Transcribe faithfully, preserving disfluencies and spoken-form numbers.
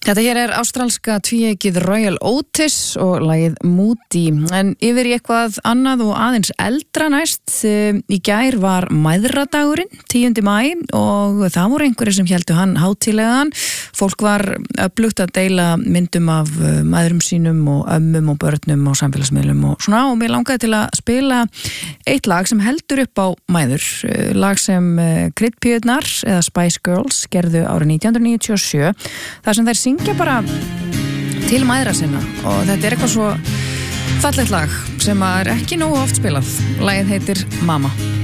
Þetta hér er ástralska tvíeykið Royal Otis og lagið Moody. En yfir í eitthvað annað og aðeins eldra næst. Í gær var mæðradagurinn, tíundi maí, og það voru einhverjir sem héldu hann hátíðlegan. Fólk var öflugt að deila myndum af mæðrum sínum og ömmum og börnum og samfélagsmiðlum og svona, og mér langaði til að spila eitt lag sem heldur upp á mæður. Lag sem Kryddpíurnar eða Spice Girls gerðu árið nítján hundruð níutíu og sjö. Það sem þær syngja bara til mæðra sinna, og þetta er eitthvað svo fallegt lag sem er ekki nógu oft spilað. Lagið heitir Mama.